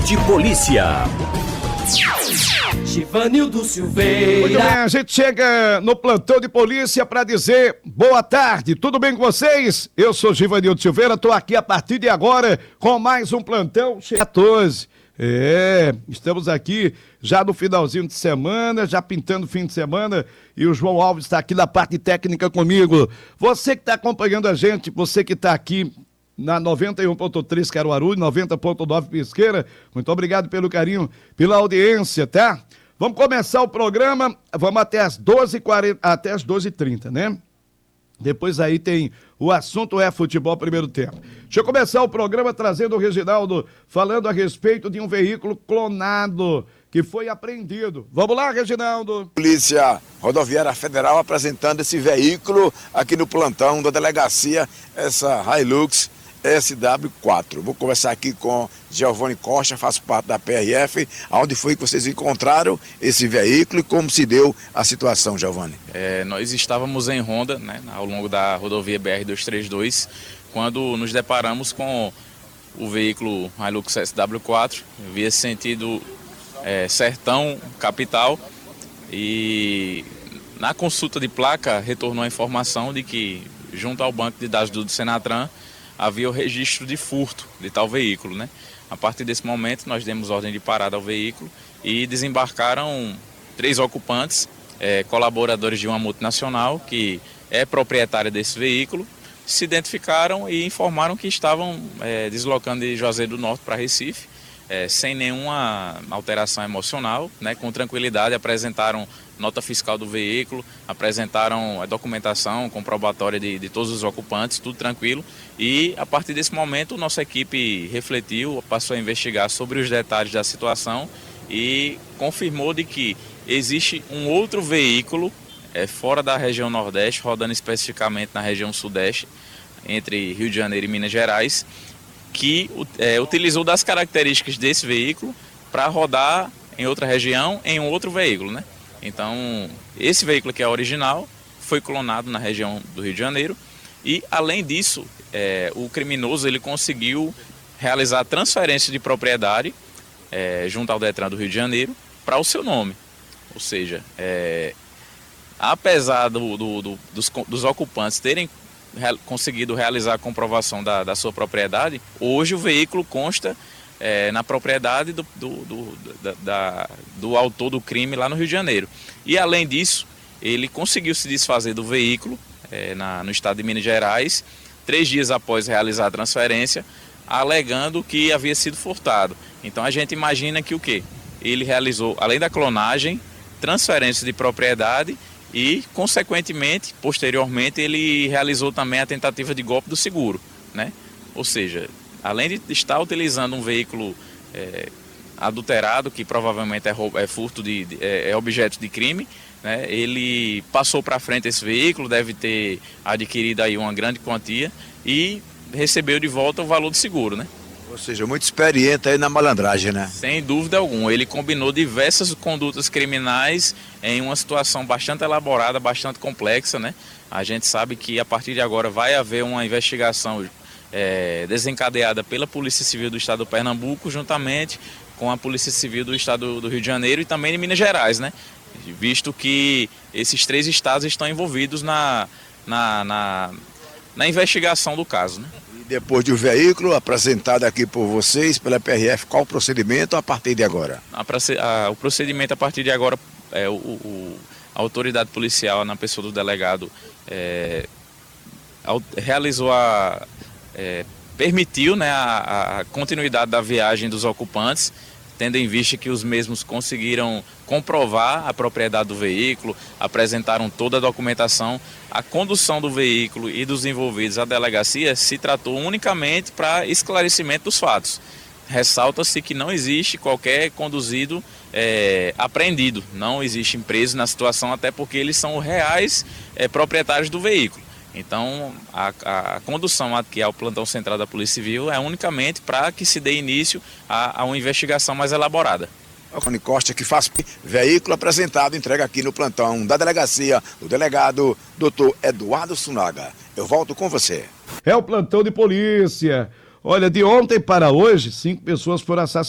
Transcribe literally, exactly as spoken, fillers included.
de polícia. Givanildo Silveira. Muito bem, a gente chega no plantão de polícia para dizer boa tarde, tudo bem com vocês? Eu sou Givanildo Silveira, estou aqui a partir de agora com mais um plantão quatorze. É, estamos aqui já no finalzinho de semana, já pintando o fim de semana, e o João Alves está aqui na parte técnica comigo. Você que está acompanhando a gente, você que está aqui na noventa e um ponto três Caruaru, noventa ponto nove Pesqueira, muito obrigado pelo carinho, pela audiência, tá? Vamos começar o programa, vamos até as doze e quarenta, até as doze e trinta, né? Depois aí tem o assunto é futebol primeiro tempo. Deixa eu começar o programa trazendo o Reginaldo, falando a respeito de um veículo clonado que foi apreendido. Vamos lá, Reginaldo. Polícia Rodoviária Federal apresentando esse veículo aqui no plantão da delegacia, essa Hilux S W quatro. Vou conversar aqui com Giovanni Costa, faço parte da P R F. Onde foi que vocês encontraram esse veículo e como se deu a situação, Giovanni? É, nós estávamos em ronda, né, ao longo da rodovia B R duzentos e trinta e dois, quando nos deparamos com o veículo Hilux S W quatro, via sentido é, Sertão, capital, e na consulta de placa retornou a informação de que, junto ao banco de dados do Senatran, havia o registro de furto de tal veículo, né? A partir desse momento, nós demos ordem de parada ao veículo e desembarcaram três ocupantes, é, colaboradores de uma multinacional que é proprietária desse veículo, se identificaram e informaram que estavam é, deslocando de Juazeiro do Norte para Recife, é, sem nenhuma alteração emocional, né? Com tranquilidade, apresentaram nota fiscal do veículo, apresentaram a documentação comprobatória de, de todos os ocupantes, tudo tranquilo. E a partir desse momento, nossa equipe refletiu, passou a investigar sobre os detalhes da situação e confirmou de que existe um outro veículo é, fora da região Nordeste, rodando especificamente na região Sudeste, entre Rio de Janeiro e Minas Gerais, que é, utilizou das características desse veículo para rodar em outra região, em um outro veículo, né? Então, esse veículo que é original foi clonado na região do Rio de Janeiro e, além disso, é, o criminoso ele conseguiu realizar a transferência de propriedade é, junto ao Detran do Rio de Janeiro para o seu nome. Ou seja, é, apesar do, do, do, dos, dos ocupantes terem re, conseguido realizar a comprovação da, da sua propriedade, hoje o veículo consta É, na propriedade do, do, do, da, da, do autor do crime lá no Rio de Janeiro. E além disso, ele conseguiu se desfazer do veículo é, na, no estado de Minas Gerais, três dias após realizar a transferência, alegando que havia sido furtado. Então a gente imagina que o quê? Ele realizou, além da clonagem, transferência de propriedade e, consequentemente, posteriormente, ele realizou também a tentativa de golpe do seguro, né? Ou seja, além de estar utilizando um veículo é, adulterado, que provavelmente é, roubo, é furto, de, de, é objeto de crime, né, ele passou para frente esse veículo, deve ter adquirido aí uma grande quantia e recebeu de volta o valor do seguro, né? Ou seja, muito experiente aí na malandragem, né? Sem dúvida alguma. Ele combinou diversas condutas criminais em uma situação bastante elaborada, bastante complexa, né? A gente sabe que a partir de agora vai haver uma investigação É, desencadeada pela Polícia Civil do Estado do Pernambuco, juntamente com a Polícia Civil do Estado do Rio de Janeiro e também de Minas Gerais, né? Visto que esses três estados estão envolvidos na, na, na, na investigação do caso, né? E depois do veículo apresentado aqui por vocês, pela P R F, qual o procedimento a partir de agora? A, a, o procedimento a partir de agora, é, o, o, a autoridade policial, na pessoa do delegado, é, realizou a... É, permitiu, né, a, a continuidade da viagem dos ocupantes, tendo em vista que os mesmos conseguiram comprovar a propriedade do veículo, apresentaram toda a documentação. A condução do veículo e dos envolvidos à delegacia se tratou unicamente para esclarecimento dos fatos. Ressalta-se que não existe qualquer conduzido é, apreendido, não existe preso na situação, até porque eles são os reais é, proprietários do veículo. Então, a, a, a condução aqui ao plantão central da Polícia Civil é unicamente para que se dê início a, a uma investigação mais elaborada. Giovanni Costa, que faz veículo apresentado, entrega aqui no plantão da delegacia, o delegado doutor Eduardo Sunaga. Eu volto com você. É o plantão de polícia. Olha, de ontem para hoje, cinco pessoas foram assassinadas.